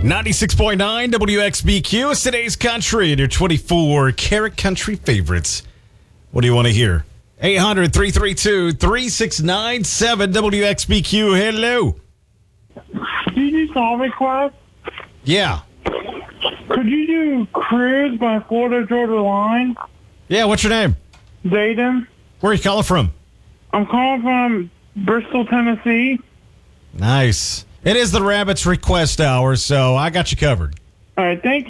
96.9 WXBQ is today's country and your 24 karat country favorites. What do you want to hear? 800-332-3697 WXBQ. Hello. Do you do song requests? Yeah. Could you do Cruise by Florida Georgia Line? Yeah, what's your name? Dayton. Where are you calling from? I'm calling from Bristol, Tennessee. Nice. It is the Rabbits request hour, so I got you covered. All right, thank you.